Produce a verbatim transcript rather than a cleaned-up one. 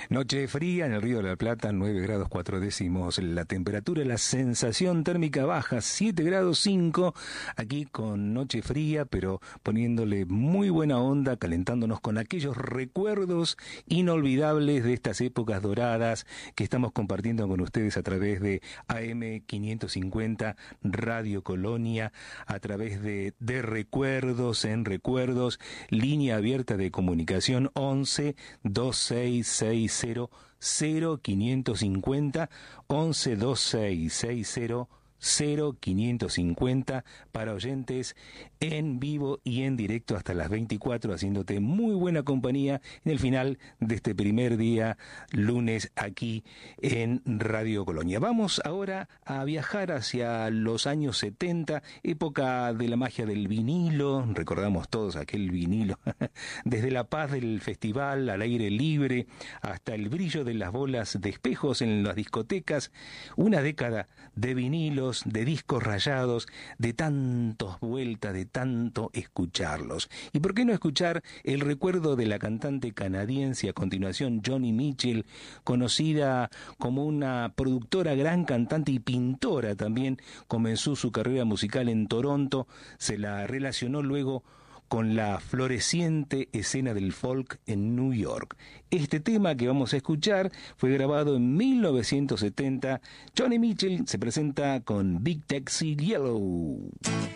Noche fría en el Río de la Plata, nueve grados cuatro décimos. La temperatura, la sensación térmica baja, siete grados cinco. Aquí con noche fría, pero poniéndole muy buena onda, calentándonos con aquellos recuerdos inolvidables de estas épocas doradas que estamos compartiendo con ustedes a través de A M quinientos cincuenta Radio Colonia, a través de, de Recuerdos en Recuerdos, línea abierta de comunicación once dos seis seis cero cero quinientos cincuenta, once dos seis seis cero cero quinientos cincuenta para oyentes en vivo y en directo hasta las veinticuatro, haciéndote muy buena compañía en el final de este primer día lunes aquí en Radio Colonia. Vamos ahora a viajar hacia los años setenta, época de la magia del vinilo. Recordamos todos aquel vinilo desde la paz del festival al aire libre hasta el brillo de las bolas de espejos en las discotecas. Una década de vinilo, de discos rayados, de tantos vueltas, de tanto escucharlos. ¿Y por qué no escuchar el recuerdo de la cantante canadiense a continuación, Joni Mitchell, conocida como una productora, gran cantante y pintora también? Comenzó su carrera musical en Toronto, se la relacionó luego con la floreciente escena del folk en New York. Este tema que vamos a escuchar fue grabado en mil novecientos setenta. Joni Mitchell se presenta con Big Taxi Yellow.